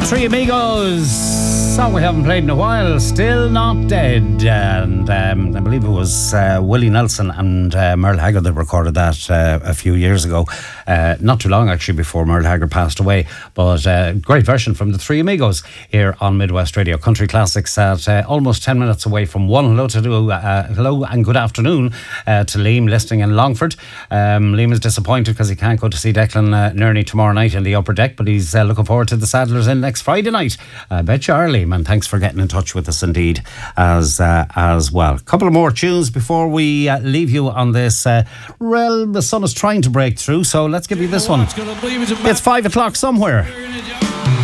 Three Amigos, song we haven't played in a while, Still Not Dead, and I believe it was Willie Nelson and Merle Haggard that recorded that a few years ago, not too long actually before Merle Haggard passed away, but great version from the Three Amigos here on Midwest Radio. Country Classics at almost 10 minutes away from one. Hello and good afternoon to Liam listening in Longford. Liam is disappointed because he can't go to see Declan Nerney tomorrow night in the upper deck, but he's looking forward to the Saddlers in next Friday night. I bet you are, Liam, and thanks for getting in touch with us indeed as well. A couple of more tunes before we leave you on this. The sun is trying to break through, so let's give you this one. It's 5 o'clock somewhere.